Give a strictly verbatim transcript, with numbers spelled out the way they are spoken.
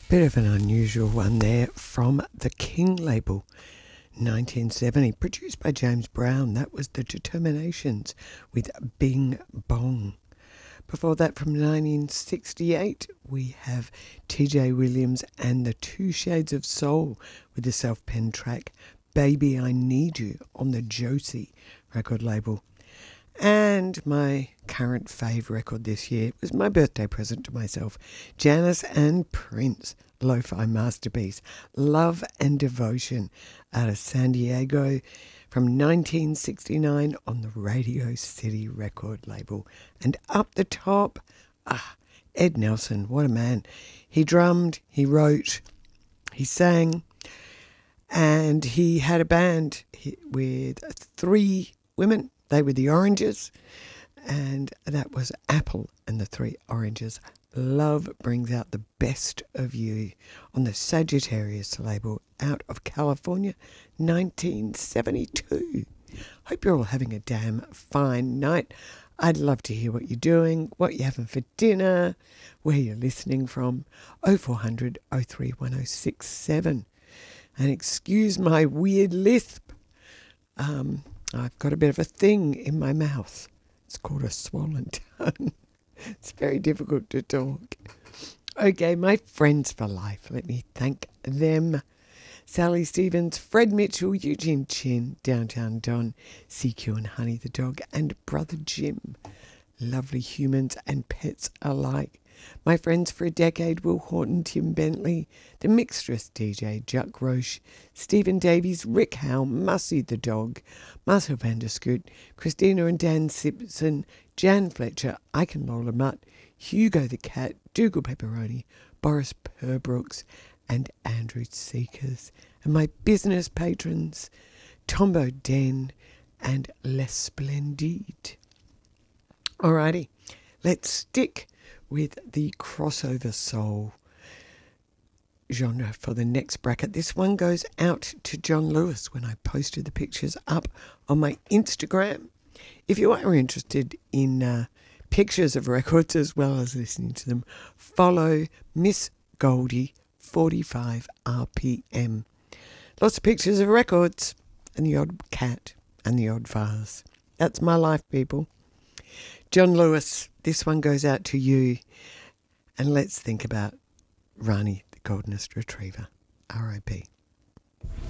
Bit of an unusual one there from the King label, nineteen seventy, produced by James Brown. That was The Determinations with Bing Bong. Before that, from nineteen sixty-eight, we have T J Williams and the Two Shades of Soul with the self-penned track Baby I Need You on the Josie record label. And my current fave record this year was my birthday present to myself, Janice and Prince, Lo-Fi Masterpiece, Love and Devotion, out of San Diego from nineteen sixty-nine on the Radio City record label. And up the top, ah, Ed Nelson, what a man. He drummed, he wrote, he sang, and he had a band with three women. They were the Oranges, and that was Apple and the Three Oranges. Love brings out the best of you on the Sagittarius label out of California, nineteen seventy-two. Hope you're all having a damn fine night. I'd love to hear what you're doing, what you're having for dinner, where you're listening from. oh four hundred, oh three one oh six seven. And excuse my weird lisp. Um... I've got a bit of a thing in my mouth. It's called a swollen tongue. It's very difficult to talk. Okay, my friends for life. Let me thank them. Sally Stevens, Fred Mitchell, Eugene Chin, Downtown Don, C Q and Honey the Dog, and Brother Jim. Lovely humans and pets alike. My friends for a decade, Will Horton, Tim Bentley, the Mixtress D J, Juck Roche, Stephen Davies, Rick Howe, Mussy the Dog, Marcel van der Scoot, Christina and Dan Simpson, Jan Fletcher, Ike and Lola Mutt, Hugo the Cat, Dougal Pepperoni, Boris Perbrooks, and Andrew Seekers. And my business patrons, Tombo Den and Les Splendide. Alrighty, let's stick with the crossover soul genre for the next bracket. This one goes out to John Lewis when I posted the pictures up on my Instagram. If you are interested in uh, pictures of records as well as listening to them, follow Miss Goldie forty-five R P M. Lots of pictures of records and the odd cat and the odd vase. That's my life, people. John Lewis, this one goes out to you. And let's think about Rani, the Goldenest Retriever. R I P